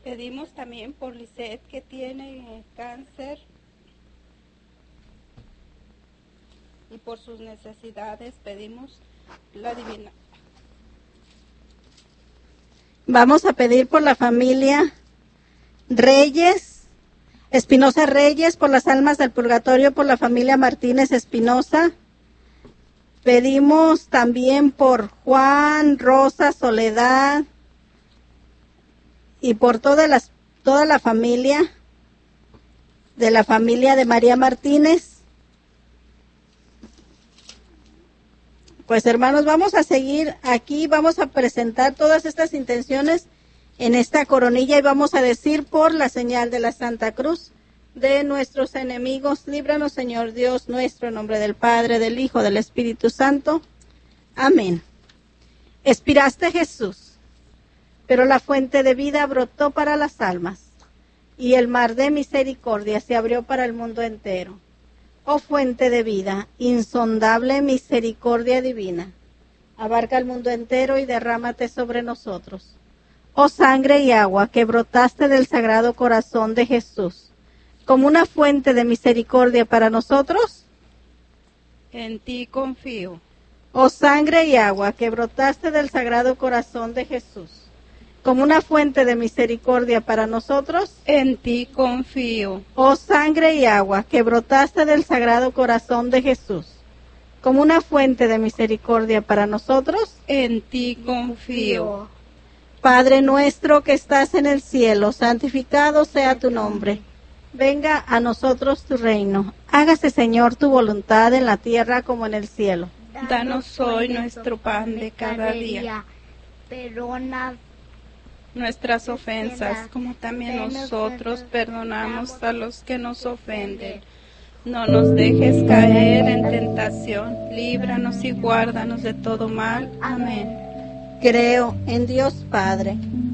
Pedimos también por Lisette, que tiene cáncer, y por sus necesidades pedimos la divina. Vamos a pedir por la familia Reyes, Espinosa Reyes, por las almas del purgatorio, por la familia Martínez Espinosa. Pedimos también por Juan, Rosa, Soledad y por toda la familia de María Martínez. Pues hermanos, vamos a seguir aquí, vamos a presentar todas estas intenciones en esta coronilla y vamos a decir por la señal de la Santa Cruz de nuestros enemigos. Líbranos, Señor Dios nuestro, en nombre del Padre, del Hijo, del Espíritu Santo. Amén. Expiraste, Jesús, pero la fuente de vida brotó para las almas y el mar de misericordia se abrió para el mundo entero. Oh fuente de vida, insondable misericordia divina, abarca el mundo entero y derrámate sobre nosotros. Oh sangre y agua que brotaste del Sagrado Corazón de Jesús, como una fuente de misericordia para nosotros, En ti confío. oh sangre y agua que brotaste del Sagrado Corazón de Jesús, como una fuente de misericordia para nosotros, En ti confío. oh sangre y agua que brotaste del Sagrado Corazón de Jesús, como una fuente de misericordia para nosotros, En ti confío. Padre nuestro que estás en el cielo, santificado sea tu nombre. Venga a nosotros tu reino. Hágase, Señor, tu voluntad en la tierra como en el cielo. Danos hoy nuestro pan de cada día. Perdona Nuestras ofensas, como también nosotros perdonamos a los que nos ofenden. No nos dejes caer en tentación, líbranos y guárdanos de todo mal. Amén. Creo en Dios Padre,